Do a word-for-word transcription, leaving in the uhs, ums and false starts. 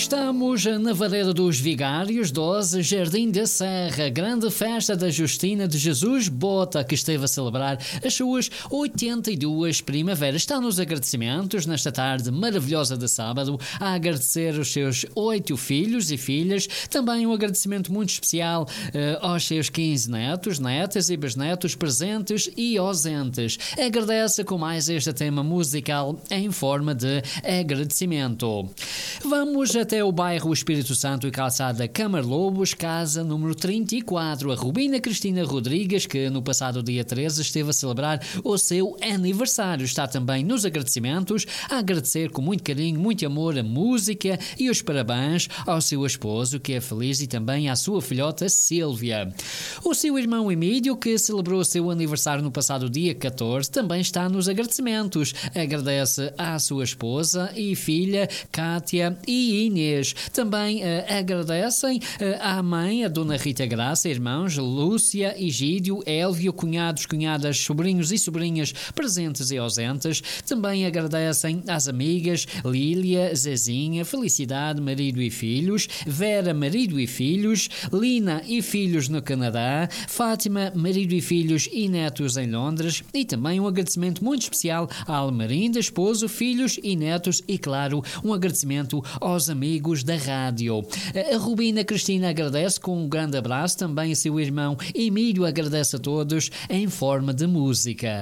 Estamos na Vareda dos Vigários, doze, Jardim da Serra, grande festa da Justina de Jesus Bota, que esteve a celebrar as suas oitenta e duas primaveras. Está nos agradecimentos nesta tarde maravilhosa de sábado, a agradecer os seus oito filhos e filhas, também um agradecimento muito especial uh, aos seus quinze netos, netas e bisnetos presentes e ausentes. Agradece com mais este tema musical em forma de agradecimento. Vamos até o bairro Espírito Santo e calçada Câmara Lobos, casa número trinta e quatro, a Rubina Cristina Rodrigues, que no passado dia treze esteve a celebrar o seu aniversário. Está também nos agradecimentos a agradecer com muito carinho, muito amor a música e os parabéns ao seu esposo, que é feliz, e também à sua filhota Sílvia. O seu irmão Emílio, que celebrou o seu aniversário no passado dia catorze, também está nos agradecimentos. Agradece à sua esposa e filha Cátia e Inês. Também uh, agradecem uh, à mãe, a dona Rita Graça, irmãos Lúcia, Egídio, Élvio, cunhados, cunhadas, sobrinhos e sobrinhas presentes e ausentes. Também agradecem às amigas Lília, Zezinha, Felicidade, marido e filhos, Vera, marido e filhos, Lina e filhos no Canadá, Fátima, marido e filhos e netos em Londres, e também um agradecimento muito especial à Almarinda, esposo, filhos e netos, e claro, um agradecimento aos amigos da rádio. A Rubina Cristina agradece com um grande abraço, também seu irmão Emílio agradece a todos em forma de música.